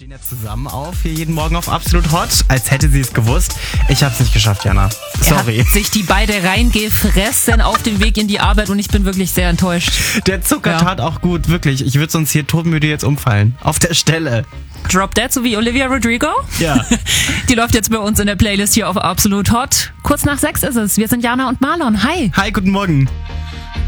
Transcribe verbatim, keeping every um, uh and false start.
stehen jetzt zusammen auf, hier jeden Morgen auf Absolut Hot, als hätte sie es gewusst. Ich hab's nicht geschafft, Jana. Sorry. Er hat sich die beide reingefressen auf dem Weg in die Arbeit und ich bin wirklich sehr enttäuscht. Der Zucker Ja. tat auch gut, wirklich. Ich würde sonst hier todmüde jetzt umfallen. Auf der Stelle. Drop Dead, so wie Olivia Rodrigo. Ja. Die läuft jetzt bei uns in der Playlist hier auf Absolut Hot. Kurz nach sechs ist es. Wir sind Jana und Marlon. Hi. Hi, guten Morgen.